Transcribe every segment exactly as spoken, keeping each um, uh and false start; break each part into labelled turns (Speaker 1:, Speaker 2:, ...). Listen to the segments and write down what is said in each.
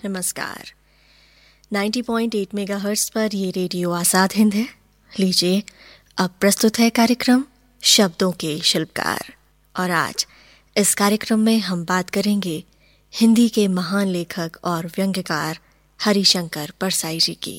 Speaker 1: नमस्कार। नब्बे पॉइंट आठ मेगाहर्ट्ज़ पर ये रेडियो आजाद हिंद है। लीजिए, अब प्रस्तुत है कार्यक्रम शब्दों के शिल्पकार। और आज इस कार्यक्रम में हम बात करेंगे हिंदी के महान लेखक और व्यंग्यकार हरिशंकर परसाई जी की।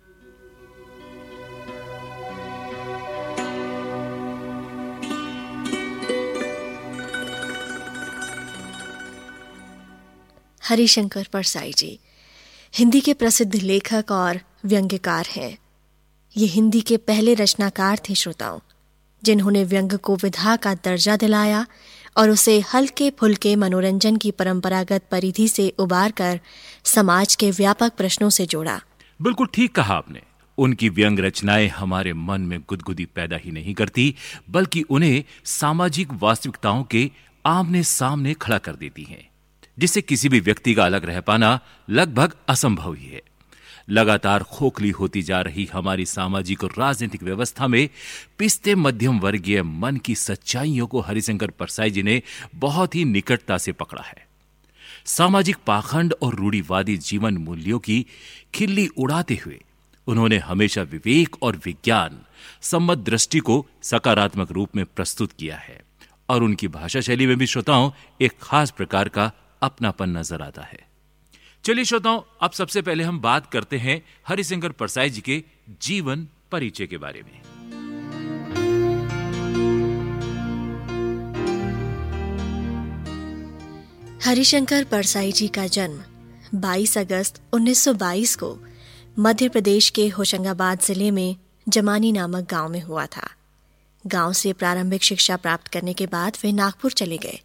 Speaker 1: हरिशंकर परसाई जी हिंदी के प्रसिद्ध लेखक और व्यंग्यकार हैं। ये हिंदी के पहले रचनाकार थे श्रोताओं, जिन्होंने व्यंग्य को विधा का दर्जा दिलाया और उसे हल्के फुल्के मनोरंजन की परंपरागत परिधि से उबार कर समाज के व्यापक प्रश्नों से जोड़ा।
Speaker 2: बिल्कुल ठीक कहा आपने। उनकी व्यंग्य रचनाएं हमारे मन में गुदगुदी पैदा ही नहीं करती, बल्कि उन्हें सामाजिक वास्तविकताओं के आमने सामने खड़ा कर देती हैं, जिससे किसी भी व्यक्ति का अलग रह पाना लगभग असंभव ही है। लगातार खोखली होती जा रही हमारी सामाजिक और राजनीतिक व्यवस्था में पिसते मध्यम वर्गीय मन की सच्चाइयों को हरिशंकर परसाई जी ने बहुत ही निकटता से पकड़ा है। सामाजिक पाखंड और रूढ़िवादी जीवन मूल्यों की खिल्ली उड़ाते हुए उन्होंने हमेशा विवेक और विज्ञान सम्मत दृष्टि को सकारात्मक रूप में प्रस्तुत किया है, और उनकी भाषा शैली में भी श्रोताओं एक खास प्रकार का अपनापन नजर आता है। चलिए श्रोताओं, अब सबसे पहले हम बात करते हैं हरिशंकर परसाई जी के जीवन परिचय के बारे में।
Speaker 1: हरिशंकर परसाई जी का जन्म बाईस अगस्त उन्नीस सौ बाईस को मध्य प्रदेश के होशंगाबाद जिले में जमानी नामक गांव में हुआ था। गांव से प्रारंभिक शिक्षा प्राप्त करने के बाद वे नागपुर चले गए।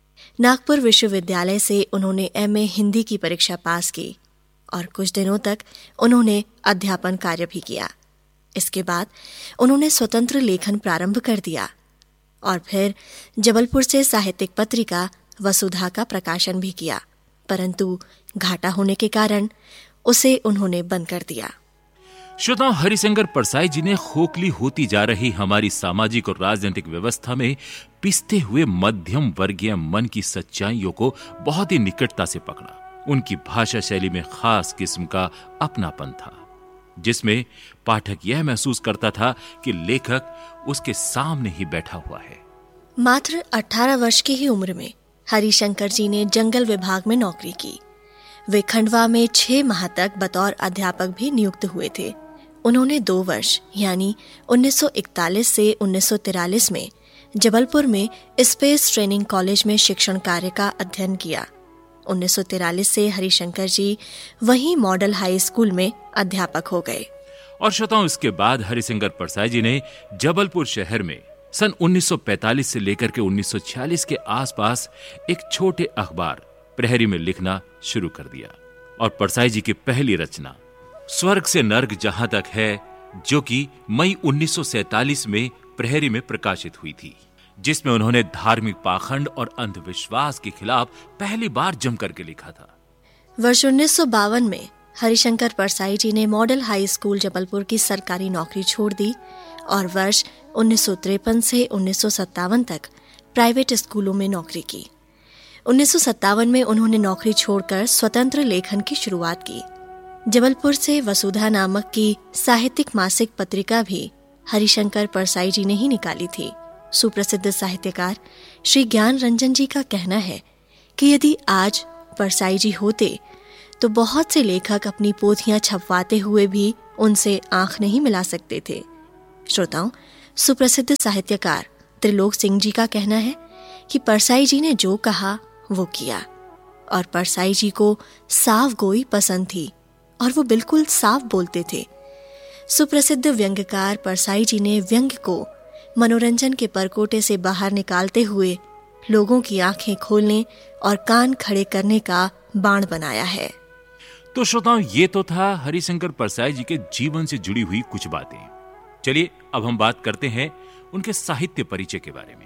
Speaker 1: नागपुर विश्वविद्यालय से उन्होंने एमए हिंदी की परीक्षा पास की और कुछ दिनों तक उन्होंने अध्यापन कार्य भी किया। इसके बाद उन्होंने स्वतंत्र लेखन प्रारंभ कर दिया और फिर जबलपुर से साहित्यिक पत्रिका वसुधा का प्रकाशन भी किया, परंतु घाटा होने के कारण उसे उन्होंने बंद कर दिया।
Speaker 2: श्रोताओं, हरिशंकर परसाई जी ने खोखली होती जा रही हमारी सामाजिक और राजनीतिक व्यवस्था में पिसते हुए मध्यम वर्गीय मन की सच्चाइयों को बहुत ही निकटता से पकड़ा। उनकी भाषा शैली में खास किस्म का अपनापन था, जिसमें पाठक यह महसूस करता था कि लेखक उसके सामने ही बैठा हुआ है।
Speaker 1: मात्र अठारह वर्ष की ही उम्र में हरिशंकर जी ने जंगल विभाग में नौकरी की। वे खंडवा में छह माह तक बतौर अध्यापक भी नियुक्त हुए थे। उन्होंने दो वर्ष यानी उन्नीस सौ इकतालीस से उन्नीस सौ तिरालीस में जबलपुर में स्पेस ट्रेनिंग कॉलेज में शिक्षण कार्य का अध्ययन किया। उन्नीस सौ तिरालीस से हरिशंकर जी वहीं मॉडल हाई स्कूल में अध्यापक हो गए।
Speaker 2: और श्रोताओं, इसके बाद हरिशंकर परसाई जी ने जबलपुर शहर में सन उन्नीस सौ पैंतालीस से लेकर के उन्नीस सौ छियालीस के आसपास एक छोटे अखबार प्रहरी में लिखना शुरू कर दिया। और परसाई जी की पहली रचना स्वर्ग से नर्क जहां तक है, जो कि मई उन्नीस सौ सैंतालीस में प्रहरी में प्रकाशित हुई थी, जिसमें उन्होंने धार्मिक पाखंड और अंधविश्वास के खिलाफ पहली बार जम करके लिखा था।
Speaker 1: वर्ष उन्नीस सौ बावन में हरिशंकर परसाई जी ने मॉडल हाई स्कूल जबलपुर की सरकारी नौकरी छोड़ दी और वर्ष उन्नीस सौ तिरपन से उन्नीस सौ सत्तावन तक प्राइवेट स्कूलों में नौकरी की। उन्नीस सौ सत्तावन में उन्होंने नौकरी छोड़कर स्वतंत्र लेखन की शुरुआत की। जबलपुर से वसुधा नामक की साहित्यिक मासिक पत्रिका भी हरिशंकर परसाई जी ने ही निकाली थी। सुप्रसिद्ध साहित्यकार श्री ज्ञान रंजन जी का कहना है कि यदि आज परसाई जी होते तो बहुत से लेखक अपनी पोथियां छपवाते हुए भी उनसे आंख नहीं मिला सकते थे। श्रोताओं, सुप्रसिद्ध साहित्यकार त्रिलोक सिंह जी का कहना है कि परसाई जी ने जो कहा वो किया, और परसाई जी को साफ गोई पसंद थी और वो बिल्कुल साफ बोलते थे। सुप्रसिद्ध व्यंग्यकार परसाई जी ने व्यंग्य को मनोरंजन के परकोटे से बाहर निकालते हुए लोगों की आंखें खोलने और कान खड़े करने का बाण बनाया है।
Speaker 2: तो श्रोताओं, ये तो था हरिशंकर परसाई जी के जीवन से जुड़ी हुई कुछ बातें। चलिए अब हम बात करते हैं उनके साहित्य परिचय के बारे में।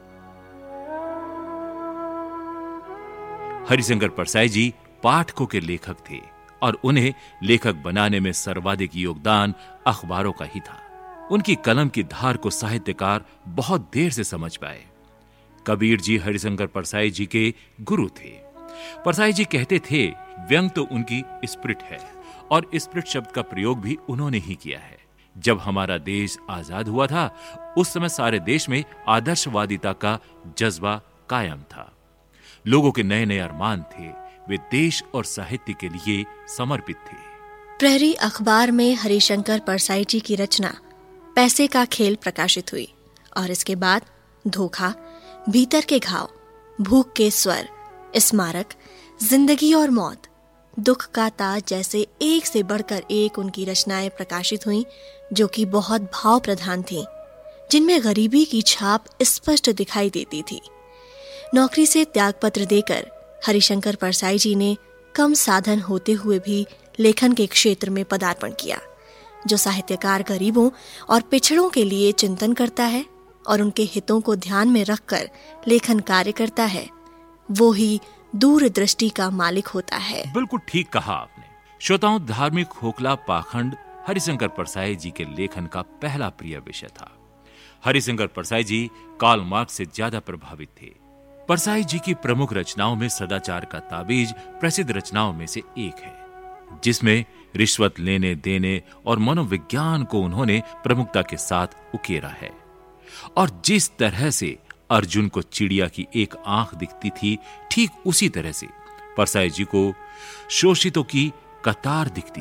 Speaker 2: हरिशंकर परसाई जी पाठकों के लेखक थे और उन्हें लेखक बनाने में सर्वाधिक योगदान अखबारों का ही था। उनकी कलम की धार को साहित्यकार बहुत देर से समझ पाए। कबीर जी हरिशंकर परसाई जी के गुरु थे। परसाई जी कहते थे, व्यंग तो उनकी स्पिरिट है और स्पिरिट शब्द का प्रयोग भी उन्होंने ही किया है। जब हमारा देश आजाद हुआ था उस समय सारे देश में आदर्शवादिता का जज्बा कायम था। लोगों के नए नए अरमान थे, वे देश और साहित्य के लिए समर्पित थे।
Speaker 1: प्रहरी अखबार में हरिशंकर परसाई जी की रचना पैसे का खेल प्रकाशित हुई और इसके बाद धोखा, भीतर के घाव, भूख के स्वर, स्मारक, जिंदगी और मौत, दुख का ताज जैसे एक से बढ़कर एक उनकी रचनाएं प्रकाशित हुईं जो कि बहुत भाव प्रधान थीं, जिनमें गरीबी की छाप स्पष्ट दिखाई देती थी। नौकरी से त्यागपत्र देकर हरिशंकर परसाई जी ने कम साधन होते हुए भी लेखन के क्षेत्र में पदार्पण किया। जो साहित्यकार गरीबों और पिछड़ों के लिए चिंतन करता है और उनके हितों को ध्यान में रखकर लेखन कार्य करता है, वो ही दूरदृष्टि का मालिक होता है।
Speaker 2: बिल्कुल ठीक कहा आपने। श्रोताओं, धार्मिक खोखला पाखंड हरिशंकर परसाई जी के लेखन का पहला प्रिय विषय था। हरिशंकर परसाई जी कार्ल मार्क्स से ज्यादा प्रभावित थे। परसाई जी की प्रमुख रचनाओं में सदाचार का ताबीज प्रसिद्ध रचनाओं में से एक है, जिसमें रिश्वत लेने देने और मनोविज्ञान को उन्होंने प्रमुखता के साथ उकेरा है। और जिस तरह से अर्जुन को चिड़िया की एक आंख दिखती थी, ठीक उसी तरह से परसाई जी को शोषितों की कतार दिखती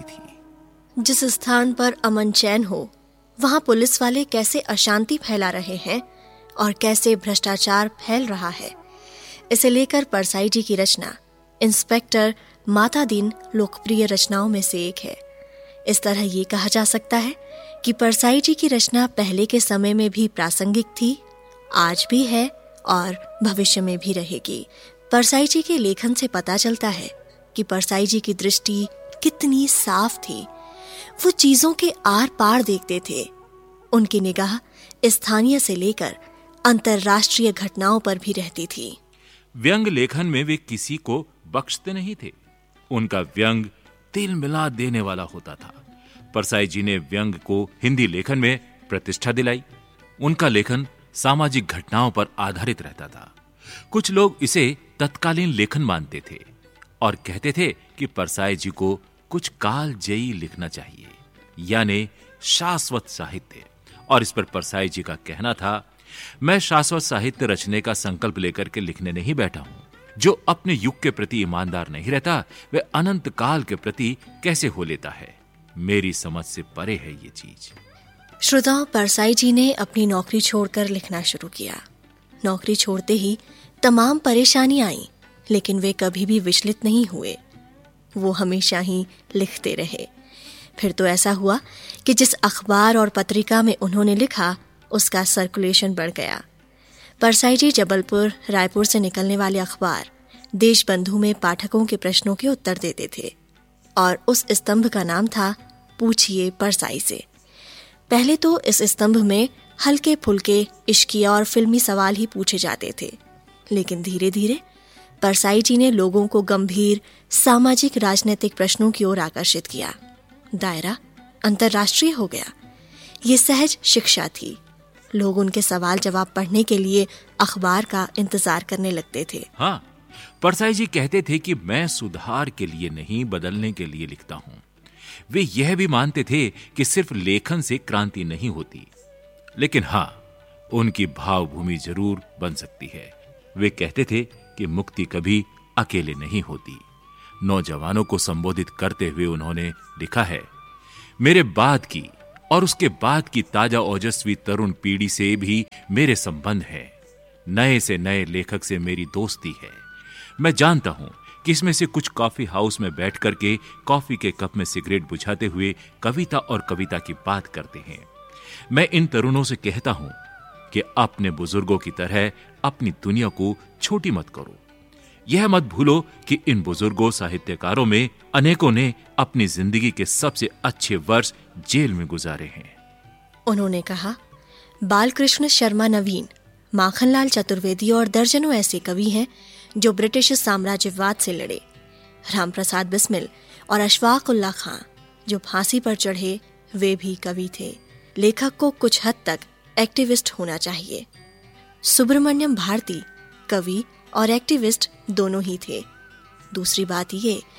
Speaker 2: थी।
Speaker 1: जिस स्थान पर अमन चैन हो, वहां पुलिस वाले कैसे अशांति फैला रहे हैं और कैसे भ्रष्टाचार फैल रहा है, इसे लेकर परसाई जी की रचना इंस्पेक्टर मातादीन लोकप्रिय रचनाओं में से एक है। इस तरह ये कहा जा सकता है कि परसाई जी की रचना पहले के समय में भी प्रासंगिक थी, आज भी है और भविष्य में भी रहेगी। परसाई जी के लेखन से पता चलता है कि परसाई जी की दृष्टि कितनी साफ थी। वो चीजों के आर पार देखते थे। उनकी निगाह स्थानीय से लेकर अंतर्राष्ट्रीय घटनाओं पर भी रहती थी।
Speaker 2: व्यंग लेखन में वे किसी को बख्शते नहीं थे। उनका व्यंग तिल मिला देने वाला होता था। परसाई जी ने व्यंग को हिंदी लेखन में प्रतिष्ठा दिलाई। उनका लेखन सामाजिक घटनाओं पर आधारित रहता था। कुछ लोग इसे तत्कालीन लेखन मानते थे और कहते थे कि परसाई जी को कुछ कालजयी लिखना चाहिए, यानी शाश्वत साहित्य। और इस पर परसाई जी का कहना था, मैं शाश्वत साहित्य रचने का संकल्प लेकर के लिखने नहीं बैठा हूं। जो अपने युग के प्रति ईमानदार नहीं रहता, वह अनंत काल के प्रति कैसे हो लेता है। मेरी समझ से परे है ये चीज।
Speaker 1: श्रोताओं, परसाई जी ने अपनी नौकरी छोड़कर लिखना शुरू किया। नौकरी छोड़ते ही तमाम परेशानी आई, लेकिन वे कभी भी विचलित नहीं हुए। वो हमेशा ही लिखते रहे। फिर तो ऐसा हुआ कि जिस अखबार और पत्रिका में उन्होंने लिखा, उसका सर्कुलेशन बढ़ गया। परसाई जी जबलपुर, रायपुर से निकलने वाले अखबार देशबंधु में पाठकों के प्रश्नों के उत्तर देते थे और उस स्तंभ का नाम था पूछिए परसाई से। पहले तो इस स्तंभ में हल्के फुल्के इश्किया और फिल्मी सवाल ही पूछे जाते थे, लेकिन धीरे धीरे परसाई जी ने लोगों को गंभीर सामाजिक राजनीतिक प्रश्नों की ओर आकर्षित किया। दायरा अंतर्राष्ट्रीय हो गया। ये सहज शिक्षा थी। लोग उनके सवाल जवाब पढ़ने के लिए अखबार का इंतजार करने लगते थे।
Speaker 2: हाँ, परसाई जी कहते थे कि मैं सुधार के लिए नहीं, बदलने के लिए लिखता हूं। वे यह भी मानते थे कि सिर्फ लेखन से क्रांति नहीं होती, लेकिन हाँ, उनकी भावभूमि जरूर बन सकती है। वे कहते थे कि मुक्ति कभी अकेले नहीं होती। नौजवानों को संबोधित करते हुए उन्होंने लिखा है, मेरे बाद की और उसके बाद की ताजा ओजस्वी तरुण पीढ़ी से भी मेरे संबंध है। नए से नए लेखक से मेरी दोस्ती है। मैं जानता हूं कि इसमें से कुछ कॉफी हाउस में बैठ करके कॉफी के कप में सिगरेट बुझाते हुए कविता और कविता की बात करते हैं। मैं इन तरुणों से कहता हूं कि अपने बुजुर्गों की तरह अपनी दुनिया को छोटी मत करो। यह मत भूलो कि इन बुजुर्गों साहित्यकारों में अनेकों ने अपनी जिंदगी के सबसे अच्छे वर्ष जेल में गुजारे हैं।
Speaker 1: उन्होंने कहा, बालकृष्ण शर्मा नवीन, माखनलाल चतुर्वेदी और दर्जनों ऐसे कवि हैं जो ब्रिटिश साम्राज्यवाद से लड़े। रामप्रसाद बिस्मिल और अशफाक उल्ला खां जो फांसी पर चढ़े, वे भी कवि थे। लेखक को कुछ हद तक एक्टिविस्ट होना चाहिए। सुब्रमण्यम भारती कवि और एक्टिविस्ट दोनों ही थे। दूसरी बात ये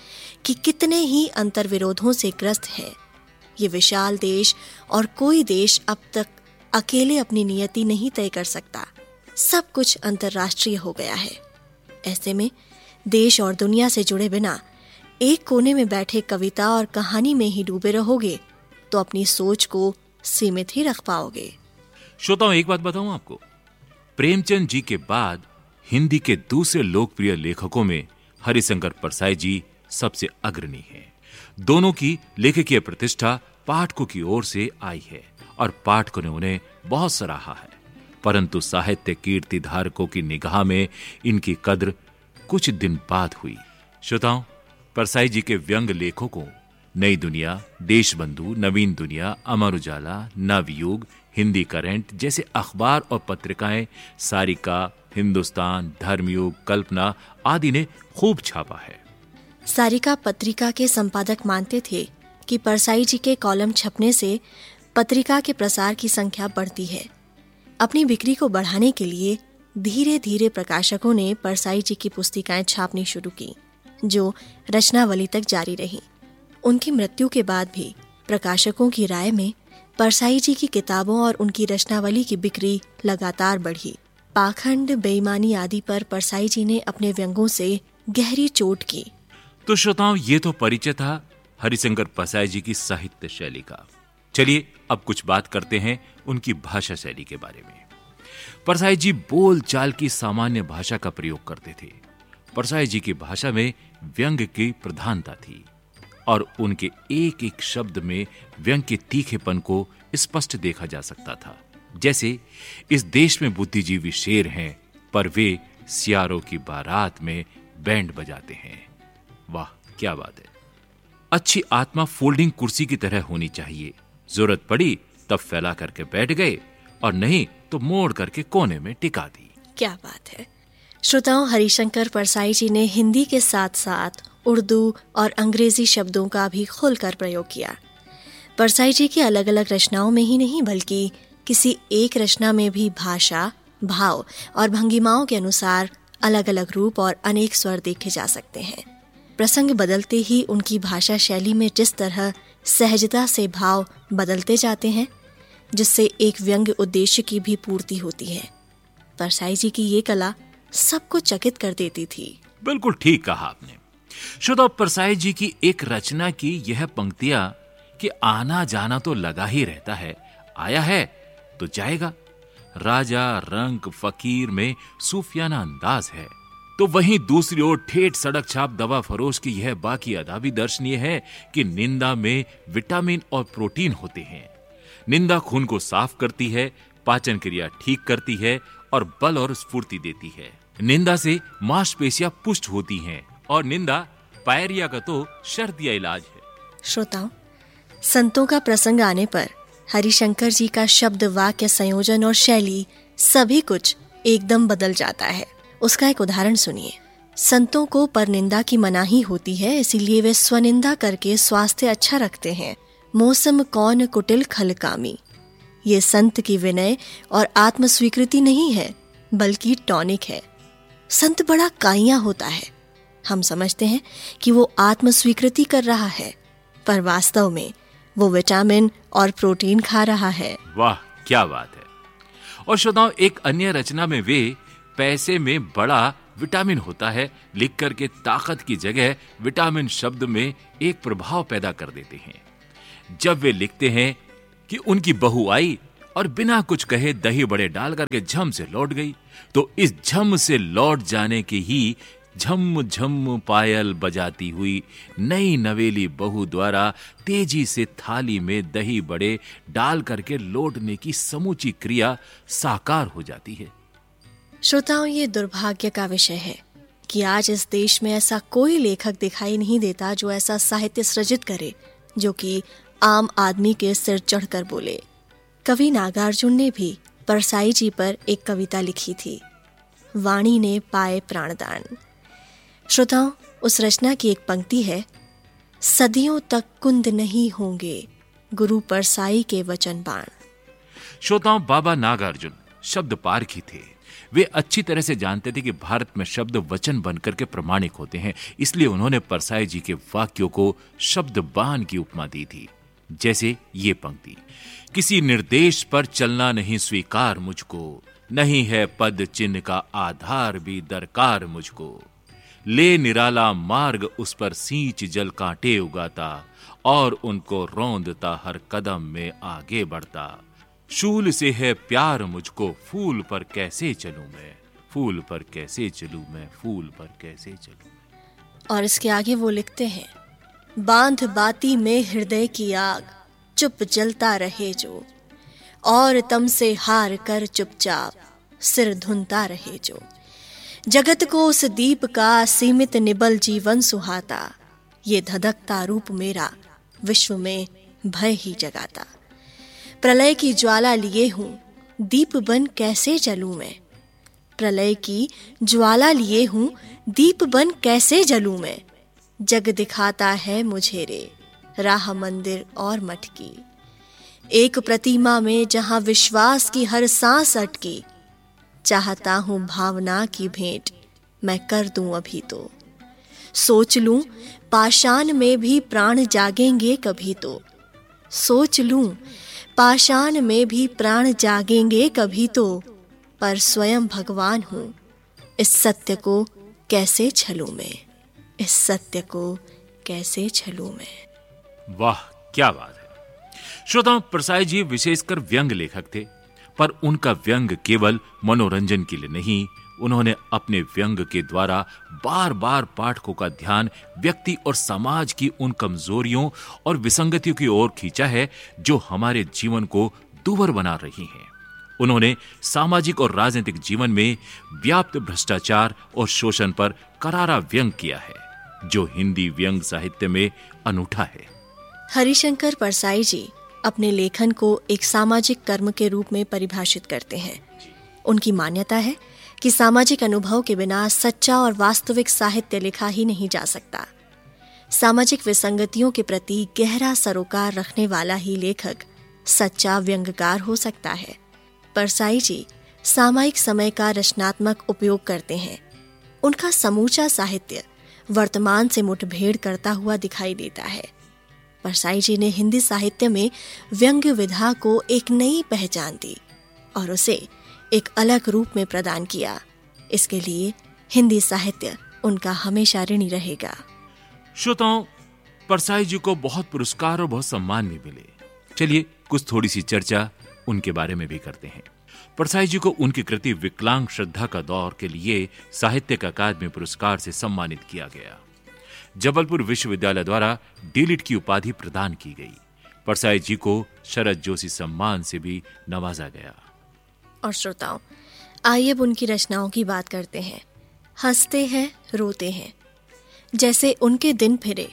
Speaker 1: कि कितने ही अंतर्विरोधों से ग्रस्त है। ये विशाल देश और कोई देश अब तक अकेले अपनी नियति नहीं तय कर सकता। सब कुछ अंतर्राष्ट्रीय हो गया है। ऐसे में देश और दुनिया से जुड़े बिना एक कोने में बैठे कविता और कहानी में ही डूबे रहोगे तो अपनी सोच को सीमित ही रख पाओगे।
Speaker 2: श्रोताओं, एक बात बताऊं आपको, प्रेमचंद जी के बाद हिंदी के दूसरे लोकप्रिय लेखकों में हरिशंकर परसाई जी सबसे अग्रणी हैं। दोनों की लेखकीय प्रतिष्ठा पाठकों की ओर से आई है और पाठकों ने उन्हें बहुत सराहा है, परंतु साहित्य कीर्ति धारकों की निगाह में इनकी कद्र कुछ दिन बाद हुई। श्रोताओं, परसाई जी के व्यंग लेखों को नई दुनिया, देशबंधु, नवीन दुनिया, अमर उजाला, नवयुग, हिंदी करंट जैसे अखबार और पत्रिकाएं, सारिका, हिंदुस्तान, धर्मयुग, कल्पना आदि ने खूब छापा है।
Speaker 1: सारिका पत्रिका के संपादक मानते थे कि परसाई जी के कॉलम छपने से पत्रिका के प्रसार की संख्या बढ़ती है। अपनी बिक्री को बढ़ाने के लिए धीरे धीरे प्रकाशकों ने परसाई जी की पुस्तिकाएं छापनी शुरू की, जो रचनावली तक जारी रही। उनकी मृत्यु के बाद भी प्रकाशकों की राय में परसाई जी की किताबों और उनकी रचनावली की बिक्री लगातार बढ़ी। पाखंड, बेईमानी आदि पर परसाई जी ने अपने व्यंगों से गहरी चोट की।
Speaker 2: तो श्रोताओं, ये तो परिचय था हरिशंकर परसाई जी की साहित्य शैली का। चलिए अब कुछ बात करते हैं उनकी भाषा शैली के बारे में। परसाई जी बोल चाल की सामान्य भाषा का प्रयोग करते थे। परसाई जी की भाषा में व्यंग की प्रधानता थी और उनके एक एक शब्द में व्यंग के तीखेपन को स्पष्ट देखा जा सकता था। जैसे, इस देश में बुद्धिजीवी शेर हैं, पर वे सियारों की बारात में बैंड बजाते हैं। वाह, क्या बात है। अच्छी आत्मा फोल्डिंग कुर्सी की तरह होनी चाहिए। जरूरत पड़ी तब फैला करके बैठ गए और नहीं तो मोड़ करके कोने में टिका दी।
Speaker 1: क्या बात है। श्रोताओं, हरिशंकर परसाई जी ने हिंदी के साथ साथ उर्दू और अंग्रेजी शब्दों का भी खुलकर प्रयोग किया। परसाई जी की अलग अलग रचनाओं में ही नहीं बल्कि किसी एक रचना में भी भाषा, भाव और भंगिमाओं के अनुसार अलग अलग रूप और अनेक स्वर देखे जा सकते हैं। प्रसंग बदलते ही उनकी भाषा शैली में जिस तरह सहजता से भाव बदलते जाते हैं, जिससे एक व्यंग उद्देश्य की भी पूर्ति होती है। परसाई जी की ये कला सबको चकित कर देती थी।
Speaker 2: बिल्कुल ठीक कहा आपने। श्रोता, परसाई जी की एक रचना की यह पंक्तियां कि आना जाना तो लगा ही रहता है, आया है तो जाएगा। राजा, रंक, फकीर में सूफियाना अंदाज है, तो वहीं दूसरी ओर ठेठ सड़क छाप दवा फरोश की यह बाकी अदा भी दर्शनीय है कि निंदा में विटामिन और प्रोटीन होते हैं। निंदा खून को साफ करती है, पाचन क्रिया ठीक करती है और बल और स्फूर्ति देती है। निंदा से मांसपेशियां पुष्ट होती हैं और निंदा पायरिया का तो शर्तिया इलाज है।
Speaker 1: श्रोताओं, संतों का प्रसंग आने पर हरिशंकर जी का शब्द, वाक्य संयोजन और शैली सभी कुछ एकदम बदल जाता है। उसका एक उदाहरण सुनिए। संतों को परनिंदा की मनाही होती है, इसीलिए वे स्वनिंदा करके स्वास्थ्य अच्छा रखते हैं। मौसम कौन कुटिल खलकामी, ये संत की विनय और आत्म स्वीकृति नहीं है बल्कि टॉनिक है। संत बड़ा काइया होता है। हम समझते हैं कि वो आत्म स्वीकृति कर रहा है, पर वास्तव में वो विटामिन और प्रोटीन खा रहा है।
Speaker 2: वाह, क्या बात है। और श्रोताओं, एक अन्य रचना में वे पैसे में बड़ा विटामिन होता है लिख करके ताकत की जगह विटामिन शब्द में एक प्रभाव पैदा कर देते हैं। जब वे लिखते हैं कि उनकी बहू आई और बिना कुछ कहे दही बड़े डाल करके झम से लौट गई, तो इस झम से लौट जाने के ही झम झम पायल बजाती हुई नई नवेली बहू द्वारा तेजी से थाली में दही बड़े डाल करके लौटने की समूची क्रिया साकार हो जाती है।
Speaker 1: श्रोताओं, ये दुर्भाग्य का विषय है कि आज इस देश में ऐसा कोई लेखक दिखाई नहीं देता जो ऐसा साहित्य सृजित करे जो कि आम आदमी के सिर चढ़कर बोले। कवि नागार्जुन ने भी परसाई जी पर एक कविता लिखी थी, वाणी ने पाए प्राणदान। श्रोताओं, उस रचना की एक पंक्ति है, सदियों तक कुंद नहीं होंगे गुरु परसाई के वचन बाण।
Speaker 2: श्रोताओं, बाबा नागार्जुन शब्द पारखी थे। वे अच्छी तरह से जानते थे कि भारत में शब्द वचन बनकर के प्रमाणिक होते हैं, इसलिए उन्होंने परसाई जी के वाक्यों को शब्द बाण की उपमा दी थी। जैसे ये पंक्ति, किसी निर्देश पर चलना नहीं स्वीकार मुझको, नहीं है पद चिन्ह का आधार भी दरकार मुझको, ले निराला मार्ग उस पर सींच जल कांटे उगाता, और उनको रौंदता हर कदम में आगे बढ़ता, शूल से है प्यार मुझको, फूल पर कैसे चलूं मैं, फूल पर कैसे चलूं मैं, फूल पर कैसे चलूं मैं।
Speaker 1: और इसके आगे वो लिखते हैं, बांध बाती में हृदय की आग, चुप जलता रहे जो, और तम से हार कर चुपचाप सिर धुनता रहे जो, जगत को उस दीप का सीमित निबल जीवन सुहाता, ये धधकता रूप मेरा विश्व में भय ही जगाता, प्रलय की ज्वाला लिए हूं दीप बन कैसे जलूं मैं, प्रलय की ज्वाला लिए हूं दीप बन कैसे जलूं मैं, जग दिखाता है मुझे रे राह मंदिर और मठ की, एक प्रतिमा में जहां विश्वास की हर सांस अटकी, चाहता हूं भावना की भेंट मैं कर दूं अभी तो, सोच लूं पाषाण में भी प्राण जागेंगे कभी तो, सोच लूं पाषाण में भी प्राण जागेंगे कभी तो, पर स्वयं भगवान हूं इस सत्य को कैसे छलूं मैं, इस सत्य को कैसे छलूं मैं।
Speaker 2: वाह क्या बात है। श्रोताओं, परसाई जी विशेषकर व्यंग लेखक थे, पर उनका व्यंग केवल मनोरंजन के लिए नहीं, उन्होंने अपने व्यंग के द्वारा बार बार पाठकों का ध्यान व्यक्ति और समाज की उन कमजोरियों और विसंगतियों की ओर खींचा है जो हमारे जीवन को दुर्भर बना रही हैं। उन्होंने सामाजिक और राजनीतिक जीवन में व्याप्त भ्रष्टाचार और शोषण पर करारा व्यंग किया है, जो हिंदी व्यंग साहित्य में अनूठा है।
Speaker 1: हरिशंकर परसाई जी अपने लेखन को एक सामाजिक कर्म के रूप में परिभाषित करते हैं। उनकी मान्यता है कि सामाजिक अनुभव के बिना सच्चा और वास्तविक साहित्य लिखा ही नहीं जा सकता। सामाजिक विसंगतियों के प्रति गहरा सरोकार रखने वाला ही लेखक सच्चा व्यंग्यकार हो सकता है। परसाई जी सामयिक समय का रचनात्मक उपयोग करते हैं। उनका समूचा साहित्य वर्तमान से मुठभेड़ करता हुआ दिखाई देता है। परसाई जी ने हिंदी साहित्य में व्यंग्य विधा को एक नई पहचान दी और उसे एक अलग रूप में प्रदान किया। इसके लिए हिंदी साहित्य उनका हमेशा ऋणी रहेगा।
Speaker 2: श्रोताओं, परसाई जी को बहुत पुरस्कार और बहुत सम्मान भी मिले। चलिए कुछ थोड़ी सी चर्चा उनके बारे में भी करते हैं। परसाई जी को उनकी कृति विकलांग श्रद्धा का दौर के लिए साहित्यिक अकादमी पुरस्कार से सम्मानित किया गया। जबलपुर विश्वविद्यालय द्वारा डीलिट की उपाधि प्रदान की गई। परसाई जी को शरद जोशी सम्मान से भी नवाजा गया।
Speaker 1: और श्रोताओं, आइए अब उनकी रचनाओं की बात करते हैं। हंसते हैं, रोते हैं, जैसे उनके दिन फिरे,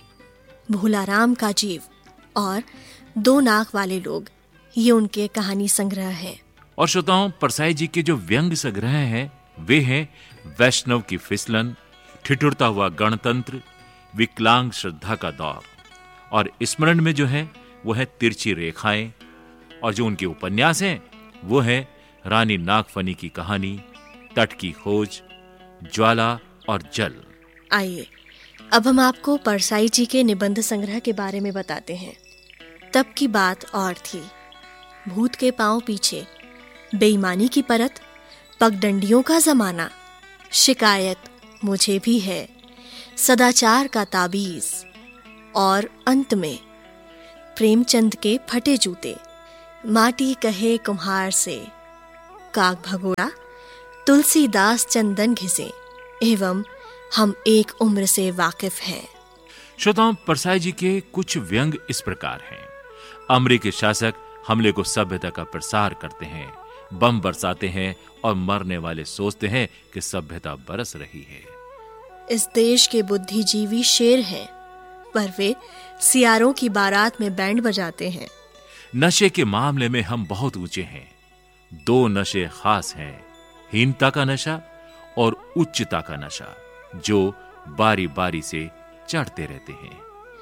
Speaker 1: भूलाराम का जीव और दो नाक वाले लोग, ये उनके कहानी संग्रह हैं।
Speaker 2: और श्रोताओं, परसाई जी के जो व्यंग्य संग्रह हैं वे हैं वैष्णव की फिसलन, ठिठुरता हुआ गणतंत्र, विकलांग श्रद्धा का दौर, और स्मरण में जो है वो है तिरछी रेखाएं, और जो उनके उपन्यास हैं वो है रानी नागफनी की कहानी, तट की खोज, ज्वाला और जल।
Speaker 1: आइए अब हम आपको परसाई जी के निबंध संग्रह के बारे में बताते हैं। तब की बात और थी, भूत के पांव पीछे, बेईमानी की परत, पगडंडियों का जमाना, शिकायत मुझे भी है, सदाचार का ताबीज, और अंत में प्रेमचंद के फटे जूते, माटी कहे कुम्हार से, काग भगोड़ा, तुलसीदास चंदन घिसे, एवं हम एक उम्र से वाकिफ हैं।
Speaker 2: श्रोताओं, परसाई जी के कुछ व्यंग इस प्रकार हैं। अमेरिकी शासक हमले को सभ्यता का प्रसार करते हैं, बम बरसाते हैं और मरने वाले सोचते हैं कि सभ्यता बरस रही है।
Speaker 1: इस देश के बुद्धिजीवी शेर हैं, पर वे सियारों की बारात में बैंड बजाते हैं।
Speaker 2: नशे के मामले में हम बहुत ऊंचे हैं। दो नशे खास हैं, हीनता का नशा और उच्चता का नशा, जो बारी बारी से चढ़ते रहते हैं।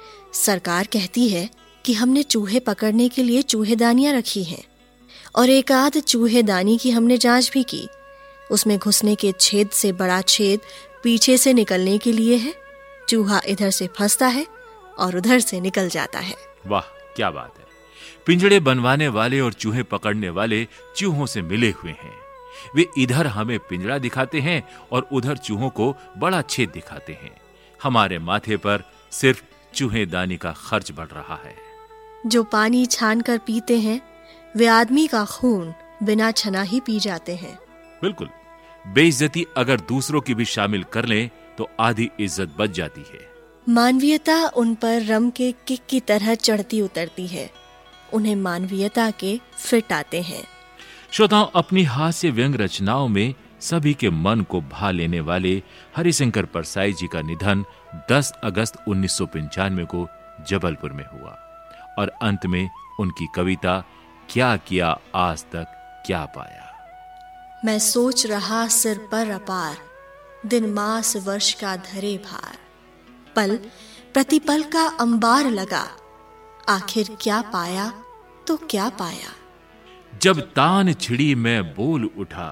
Speaker 1: सरकार कहती है कि हमने चूहे पकड़ने के लिए चूहेदानियां रखी हैं, और एक आध चूहेदानी की हमने जांच भी की, उसमें घुसने के छेद से बड़ा छेद पीछे से निकलने के लिए है। चूहा इधर से फंसता है और उधर से निकल जाता है।
Speaker 2: वाह, क्या बात है। पिंजड़े बनवाने वाले और चूहे पकड़ने वाले चूहों से मिले हुए हैं। वे इधर हमें पिंजड़ा दिखाते हैं और उधर चूहों को बड़ा छेद दिखाते हैं। हमारे माथे पर सिर्फ चूहेदानी का खर्च बढ़ रहा है।
Speaker 1: जो पानी छान कर पीते हैं वे आदमी का खून बिना छना ही पी जाते हैं।
Speaker 2: बिल्कुल, बेइज्जती अगर दूसरों की भी शामिल कर लें तो आधी इज्जत बच जाती है।
Speaker 1: मानवीयता उन पर रम के किक की तरह चढ़ती उतरती है। उन्हें मानवीयता के फिट आते हैं।
Speaker 2: श्रोताओं, अपनी हास्य व्यंग रचनाओं में सभी के मन को भा लेने वाले हरिशंकर परसाई जी का निधन दस अगस्त उन्नीस सौ पंचानवे को जबलपुर में हुआ और अंत में उनकी कविता क्या किया आज तक क्या पाया।
Speaker 1: मैं सोच रहा सिर पर अपार, दिन मास वर्ष का धरे भार, पल प्रतिपल का अंबार लगा, आखिर क्या पाया तो क्या पाया।
Speaker 2: जब तान छिड़ी मैं बोल उठा,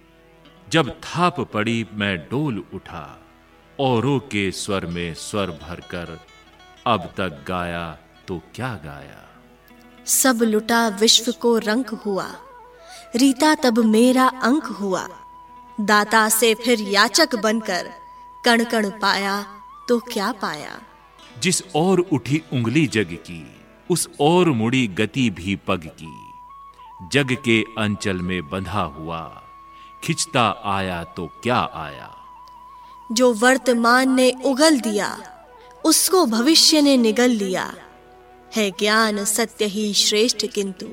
Speaker 2: जब थाप पड़ी मैं डोल उठा, औरों के स्वर में स्वर भरकर अब तक गाया तो क्या गाया।
Speaker 1: सब लुटा विश्व को रंक हुआ, रीता तब मेरा अंक हुआ, दाता से फिर याचक बनकर कण कण पाया तो क्या पाया।
Speaker 2: जिस ओर उठी उंगली जग की, उस ओर मुड़ी गति भी पग की, जग के अंचल में बंधा हुआ, खिंचता आया तो क्या आया।
Speaker 1: जो वर्तमान ने उगल दिया, उसको भविष्य ने निगल लिया, है ज्ञान सत्य ही श्रेष्ठ किंतु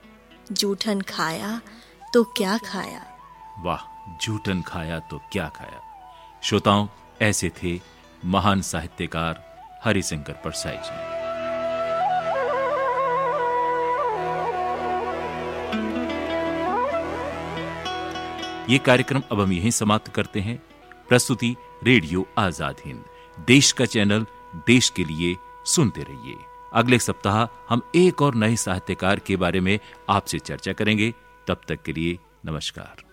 Speaker 1: जूठन खाया तो क्या खाया।
Speaker 2: वाह, जूठन खाया तो क्या खाया। श्रोताओं, ऐसे थे महान साहित्यकार हरिशंकर परसाई जी। ये कार्यक्रम अब हम यहीं समाप्त करते हैं। प्रस्तुति रेडियो आजाद हिंद, देश का चैनल, देश के लिए सुनते रहिए। अगले सप्ताह हम एक और नए साहित्यकार के बारे में आपसे चर्चा करेंगे। तब तक के लिए नमस्कार।